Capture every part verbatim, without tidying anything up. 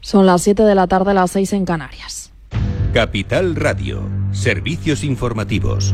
Son las siete de la tarde, las seis en Canarias. Capital Radio, servicios informativos.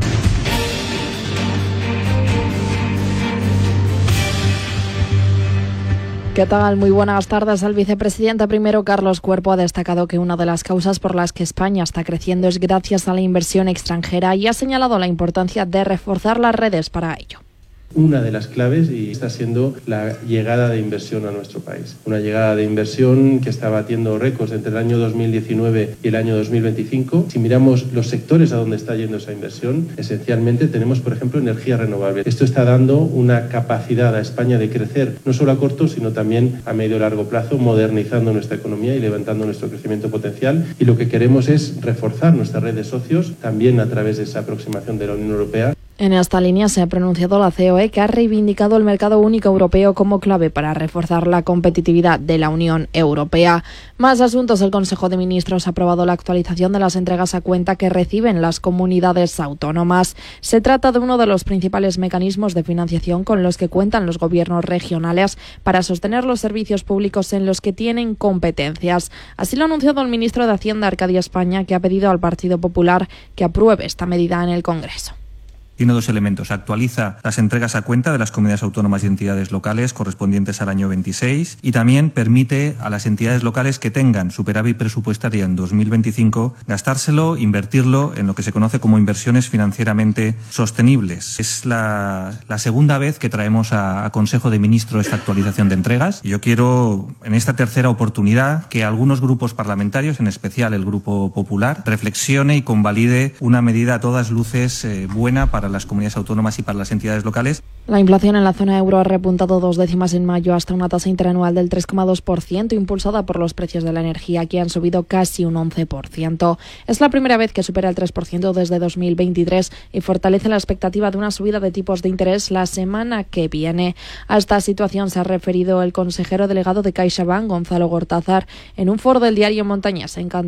¿Qué tal? Muy buenas tardes. El vicepresidente primero, Carlos Cuerpo, ha destacado que una de las causas por las que España está creciendo es gracias a la inversión extranjera y ha señalado la importancia de reforzar las redes para ello. Una de las claves y está siendo la llegada de inversión a nuestro país. Una llegada de inversión que está batiendo récords entre el año dos mil diecinueve y el año dos mil veinticinco. Si miramos los sectores a donde está yendo esa inversión, esencialmente tenemos, por ejemplo, energía renovable. Esto está dando una capacidad a España de crecer, no solo a corto, sino también a medio y largo plazo, modernizando nuestra economía y levantando nuestro crecimiento potencial. Y lo que queremos es reforzar nuestra red de socios, también a través de esa aproximación de la Unión Europea. En esta línea se ha pronunciado la C O E, que ha reivindicado el mercado único europeo como clave para reforzar la competitividad de la Unión Europea. Más asuntos. El Consejo de Ministros ha aprobado la actualización de las entregas a cuenta que reciben las comunidades autónomas. Se trata de uno de los principales mecanismos de financiación con los que cuentan los gobiernos regionales para sostener los servicios públicos en los que tienen competencias. Así lo ha anunciado el ministro de Hacienda, Arcadio España, que ha pedido al Partido Popular que apruebe esta medida en el Congreso. Tiene dos elementos. Actualiza las entregas a cuenta de las comunidades autónomas y entidades locales correspondientes al año veintiséis y también permite a las entidades locales que tengan superávit presupuestario en dos mil veinticinco gastárselo, invertirlo en lo que se conoce como inversiones financieramente sostenibles. Es la, la segunda vez que traemos a, a Consejo de Ministros esta actualización de entregas. Yo quiero, en esta tercera oportunidad, que algunos grupos parlamentarios, en especial el Grupo Popular, reflexione y convalide una medida a todas luces eh, buena para las comunidades autónomas y para las entidades locales. La inflación en la zona euro ha repuntado dos décimas en mayo hasta una tasa interanual del tres coma dos por ciento, impulsada por los precios de la energía, que han subido casi un once por ciento. Es la primera vez que supera el tres por ciento desde dos mil veintitrés y fortalece la expectativa de una subida de tipos de interés la semana que viene. A esta situación se ha referido el consejero delegado de CaixaBank, Gonzalo Gortázar, en un foro del diario Montañés en Cantabria.